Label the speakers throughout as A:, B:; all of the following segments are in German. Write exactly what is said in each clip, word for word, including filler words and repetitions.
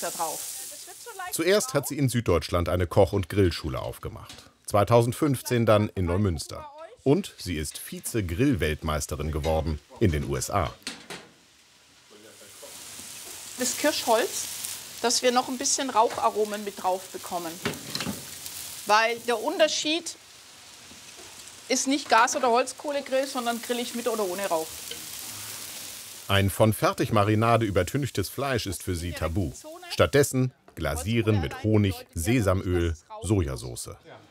A: da drauf.
B: Zuerst hat sie in Süddeutschland eine Koch- und Grillschule aufgemacht. zweitausendfünfzehn dann in Neumünster. Und sie ist Vize-Grill-Weltmeisterin geworden in den U S A.
A: Das Kirschholz, dass wir noch ein bisschen Raucharomen mit drauf bekommen. Weil der Unterschied ist nicht Gas- oder Holzkohlegrill, sondern grill ich mit oder ohne Rauch.
B: Ein von Fertigmarinade übertünchtes Fleisch ist für sie tabu. Stattdessen glasieren mit Honig, Sesamöl, Sojasauce.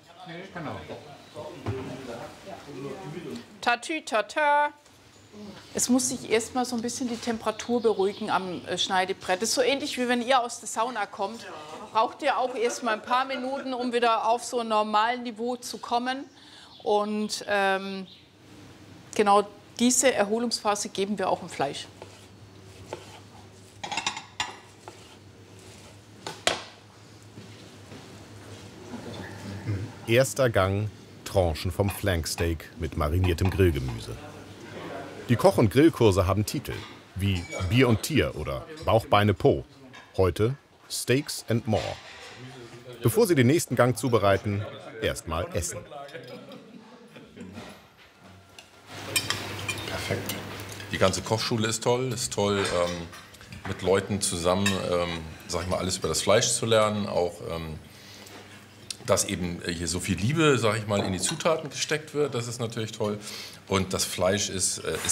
A: Tatü, tata. Es muss sich erstmal so ein bisschen die Temperatur beruhigen am Schneidebrett. Das ist so ähnlich wie wenn ihr aus der Sauna kommt. Braucht ihr auch erstmal ein paar Minuten, um wieder auf so ein normales Niveau zu kommen. Und ähm, genau diese Erholungsphase geben wir auch im Fleisch.
B: Erster Gang, Tranchen vom Flanksteak mit mariniertem Grillgemüse. Die Koch- und Grillkurse haben Titel wie Bier und Tier oder Bauchbeine Po. Heute Steaks and More. Bevor Sie den nächsten Gang zubereiten, erstmal essen.
C: Perfekt. Die ganze Kochschule ist toll. Es ist toll, ähm, mit Leuten zusammen, ähm, sag ich mal, alles über das Fleisch zu lernen. Auch, ähm, dass eben hier so viel Liebe, sag ich mal, in die Zutaten gesteckt wird. Das ist natürlich toll. Und das Fleisch ist, äh, ist